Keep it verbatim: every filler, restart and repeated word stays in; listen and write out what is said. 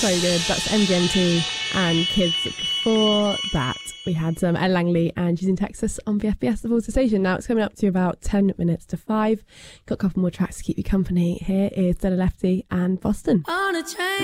so good. That's M G M T and Kids. Before that, we had um, Ella Langley, and she's in Texas on V F B S, the Water Station. Now it's coming up to about ten minutes to five. Got a couple more tracks to keep you company. Here is Stella Lefty and Boston. On a train.